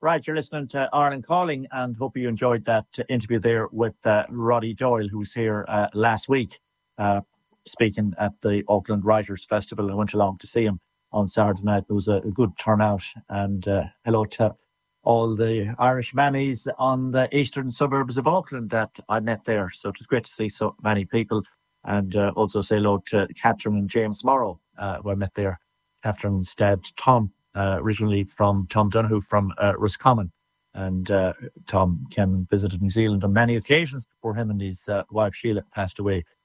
Right, you're listening to Ireland Calling, and hope you enjoyed that interview there with Roddy Doyle, who was here last week speaking at the Auckland Writers' Festival. I went along to see him on Saturday night. It was a good turnout, and hello to all the Irish mammies on the eastern suburbs of Auckland that I met there. So it was great to see so many people, and also say hello to Catherine and James Morrow, who I met there. Catherine's dad, Tom, originally from Tom Donoghue from Roscommon. And Tom came and visited New Zealand on many occasions before him and his wife Sheila passed away